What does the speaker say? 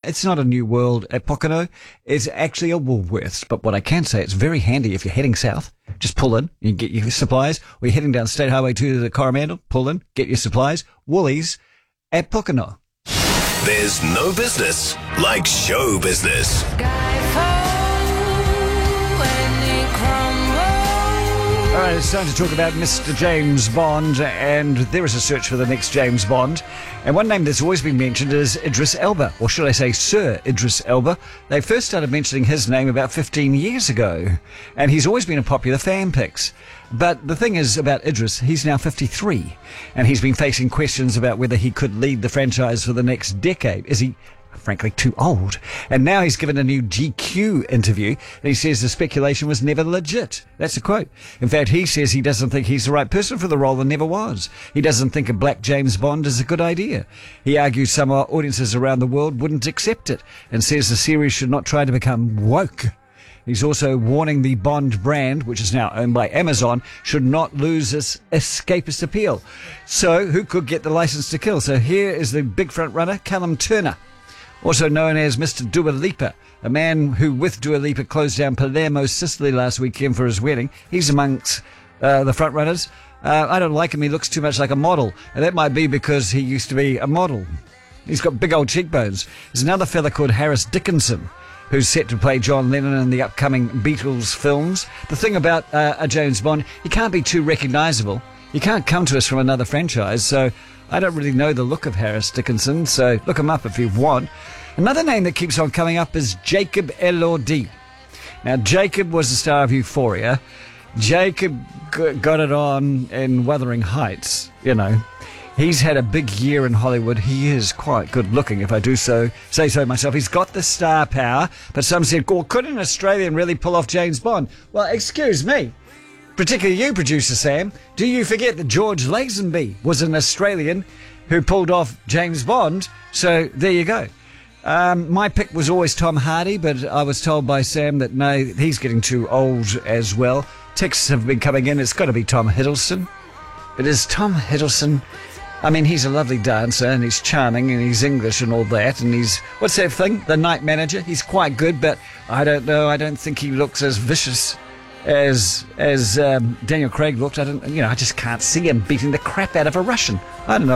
It's not a New World at Pokeno. It's actually a Woolworths. But what I can say, it's very handy if you're heading south. Just pull in, you can get your supplies. Or you're heading down State Highway 2 to the Coromandel, pull in, get your supplies. Woolies at Pokeno. There's no business like show business. All right, it's time to talk about Mr. James Bond, and there is a search for the next James Bond. And one name that's always been mentioned is Idris Elba, or should I say Sir Idris Elba. They first started mentioning his name about 15 years ago, and he's always been a popular fan pick. But the thing is about Idris, he's now 53, and he's been facing questions about whether he could lead the franchise for the next decade. Is he frankly too old? And now he's given a new GQ interview, and he says the speculation was never legit. That's a quote. In fact, he says he doesn't think he's the right person for the role and never was. He doesn't think a black James Bond is a good idea. He argues some audiences around the world wouldn't accept it, and says the series should not try to become woke. He's also warning the Bond brand, which is now owned by Amazon, should not lose its escapist appeal. So, who could get the license to kill? So here is the big front runner, Callum Turner, also known as Mr. Dua Lipa, a man who, with Dua Lipa, closed down Palermo, Sicily last weekend for his wedding. He's amongst the front runners. I don't like him. He looks too much like a model, and that might be because he used to be a model. He's got big old cheekbones. There's another fella called Harris Dickinson, who's set to play John Lennon in the upcoming Beatles films. The thing about a James Bond, he can't be too recognisable. He can't come to us from another franchise, so I don't really know the look of Harris Dickinson, so look him up if you want. Another name that keeps on coming up is Jacob Elordi. Now, Jacob was the star of Euphoria. Jacob got it on in Wuthering Heights, you know. He's had a big year in Hollywood. He is quite good looking, if I do say so myself. He's got the star power, but some said, well, could an Australian really pull off James Bond? Well, excuse me, particularly you, producer Sam, do you forget that George Lazenby was an Australian who pulled off James Bond? So there you go. My pick was always Tom Hardy, but I was told by Sam that no, he's getting too old as well. Texts have been coming in. It's got to be Tom Hiddleston. It is Tom Hiddleston. I mean, he's a lovely dancer, and he's charming, and he's English and all that, and he's, what's that thing? The Night Manager. He's quite good, but I don't know. I don't think he looks as vicious as Daniel Craig looked. I just can't see him beating the crap out of a Russian. I don't know.